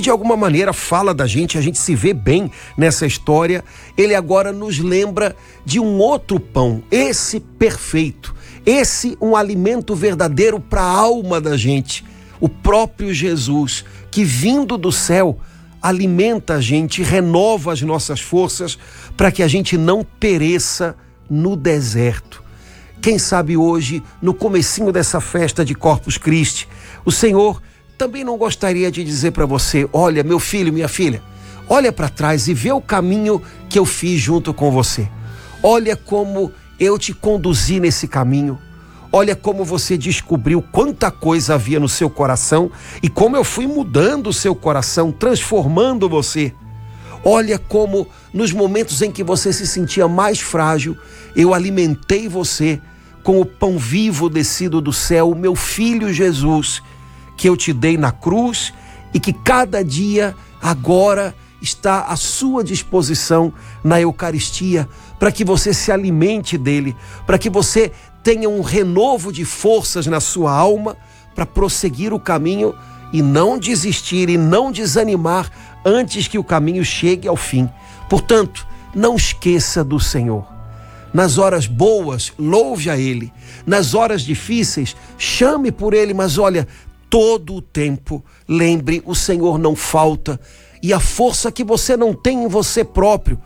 de alguma maneira fala da gente, a gente se vê bem nessa história. Ele agora nos lembra de um outro pão, esse perfeito, esse um alimento verdadeiro para a alma da gente, o próprio Jesus, que vindo do céu alimenta a gente, renova as nossas forças para que a gente não pereça no deserto. Quem sabe hoje, no comecinho dessa festa de Corpus Christi, o Senhor também não gostaria de dizer para você: olha, meu filho, minha filha, olha para trás e vê o caminho que eu fiz junto com você. Olha como eu te conduzi nesse caminho. Olha como você descobriu quanta coisa havia no seu coração e como eu fui mudando o seu coração, transformando você. Olha como nos momentos em que você se sentia mais frágil, eu alimentei você com o pão vivo descido do céu, o meu filho Jesus, que eu te dei na cruz e que cada dia agora está à sua disposição na Eucaristia, para que você se alimente dele, para que você tenha um renovo de forças na sua alma para prosseguir o caminho e não desistir e não desanimar antes que o caminho chegue ao fim. Portanto, não esqueça do Senhor. Nas horas boas, louve a Ele. Nas horas difíceis, chame por Ele, mas olha, todo o tempo, lembre, o Senhor não falta, e a força que você não tem em você próprio,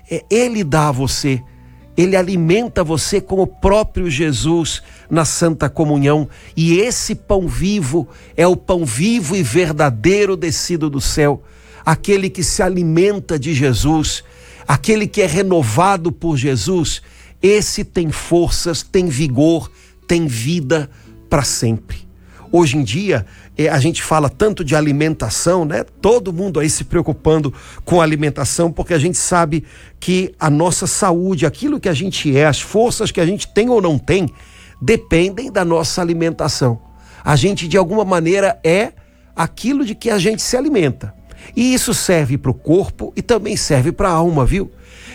Ele dá a você. Ele alimenta você com o próprio Jesus na Santa Comunhão, e esse pão vivo é o pão vivo e verdadeiro descido do céu, aquele que se alimenta de Jesus, aquele que é renovado por Jesus. Esse tem forças, tem vigor, tem vida para sempre. Hoje em dia, a gente fala tanto de alimentação, né? Todo mundo aí se preocupando com a alimentação, porque a gente sabe que a nossa saúde, aquilo que a gente é, as forças que a gente tem ou não tem, dependem da nossa alimentação. A gente, de alguma maneira, é aquilo de que a gente se alimenta. E isso serve para o corpo e também serve para a alma, viu?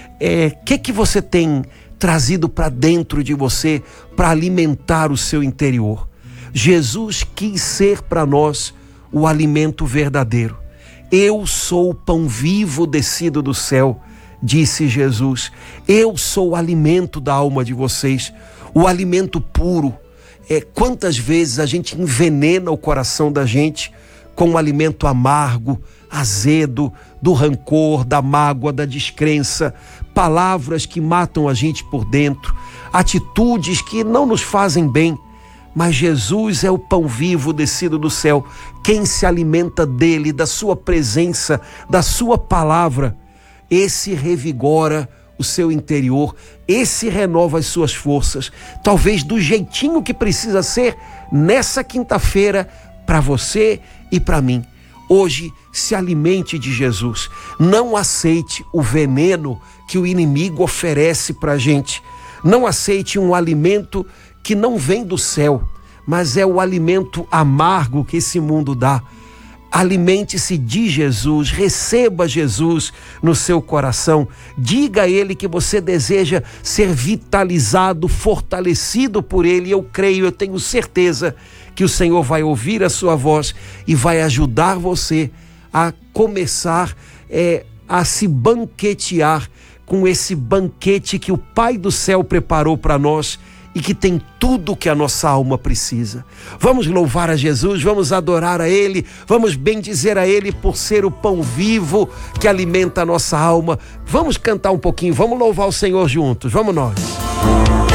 Que você tem trazido para dentro de você para alimentar o seu interior? Jesus quis ser para nós o alimento verdadeiro. Eu sou o pão vivo descido do céu, disse Jesus. Eu sou o alimento da alma de vocês, o alimento puro. Quantas vezes a gente envenena o coração da gente com um alimento amargo, azedo, do rancor, da mágoa, da descrença, palavras que matam a gente por dentro, atitudes que não nos fazem bem. Mas Jesus é o pão vivo descido do céu. Quem se alimenta dele, da sua presença, da sua palavra, esse revigora o seu interior, esse renova as suas forças, talvez do jeitinho que precisa ser nessa quinta-feira para você e para mim. Hoje, se alimente de Jesus. Não aceite o veneno que o inimigo oferece para a gente. Não aceite um alimento que não vem do céu, mas é o alimento amargo que esse mundo dá. Alimente-se de Jesus, receba Jesus no seu coração. Diga a Ele que você deseja ser vitalizado, fortalecido por Ele. Eu creio, eu tenho certeza que o Senhor vai ouvir a sua voz e vai ajudar você a começar a se banquetear com esse banquete que o Pai do céu preparou para nós e que tem tudo que a nossa alma precisa. Vamos louvar a Jesus, vamos adorar a Ele, vamos bendizer a Ele por ser o pão vivo que alimenta a nossa alma. Vamos cantar um pouquinho, vamos louvar o Senhor juntos, vamos nós.